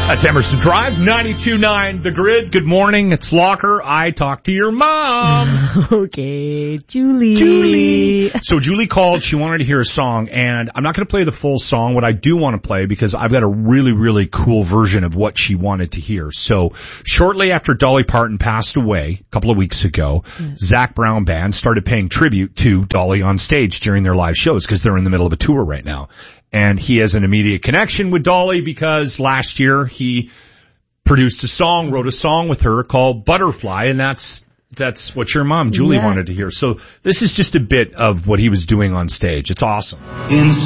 That's Emerson Drive, 92.9 The Grid. Good morning. It's Locker. I talked to your mom. Okay, Julie. So Julie called. She wanted to hear a song, and I'm not going to play the full song. What I do want to play, because I've got a really, really cool version of what she wanted to hear. So shortly after Dolly Parton passed away a couple of weeks ago, Zac Brown Band started paying tribute to Dolly on stage during their live shows because they're in the middle of a tour right now. And he has an immediate connection with Dolly because last year he produced a song, wrote a song with her called Butterfly, and that's what your mom, Julie, wanted to hear. So this is just a bit of what he was doing on stage. It's awesome.